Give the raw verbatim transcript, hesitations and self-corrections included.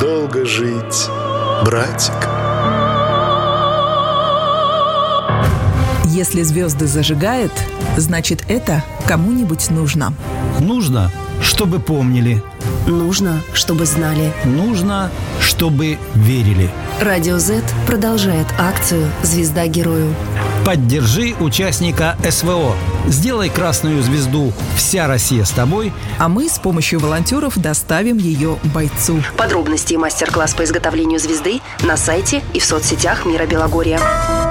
долго жить, братик. Если звезды зажигают, значит, это кому-нибудь нужно. Нужно, чтобы помнили. Нужно, чтобы знали. Нужно, чтобы верили. Радио Z продолжает акцию «Звезда герою». Поддержи участника СВО. Сделай красную звезду «Вся Россия с тобой», а мы с помощью волонтеров доставим ее бойцу. Подробности и мастер-класс по изготовлению звезды на сайте и в соцсетях Мира Белогорья.